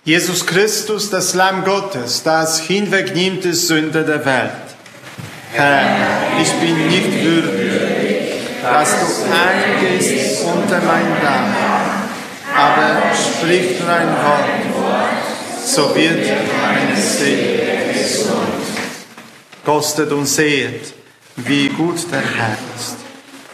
Jesus Christus, das Lamm Gottes, das hinwegnimmt die Sünde der Welt. Herr, ich bin nicht würdig, dass du eingehst unter mein Dach, aber sprich nur ein Wort, so wird meine Seele gesund. Kostet und seht, wie gut der Herr ist.